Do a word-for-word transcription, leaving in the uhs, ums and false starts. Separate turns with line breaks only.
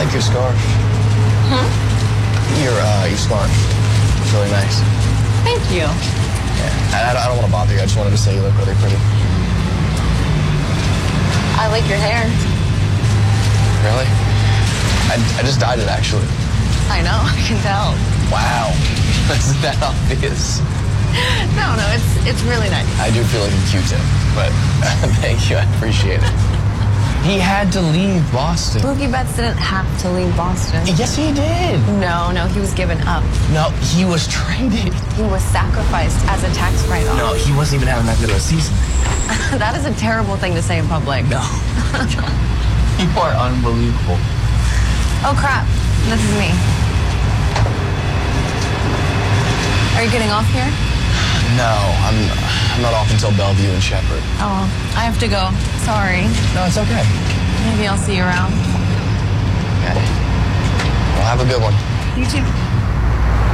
like your scarf.
Hmm?
Your, uh, your scarf. It's really nice.
Thank you.
Yeah, I, I don't want to bother you. I just wanted to say you look really pretty.
I like your hair.
Really? I, I just dyed it, actually.
I know, I can tell.
Wow. Isn't that obvious?
No, no, it's it's really nice.
I do feel like a Q-tip, but thank you. I appreciate it. He had to leave Boston.
Mookie Betts didn't have to leave Boston.
Yes, he did.
No, no, he was given up.
No, he was traded.
He was sacrificed as a tax write-off.
No, he wasn't even having that good of a season.
That is a terrible thing to say in public.
No. You are unbelievable.
Oh, crap. This is me. Are you getting off here?
No, I'm, I'm not off until Bellevue and Shepherd.
Oh, I have to go. Sorry.
No, it's okay.
Maybe I'll see you around.
Okay. Well, have a good one.
You too.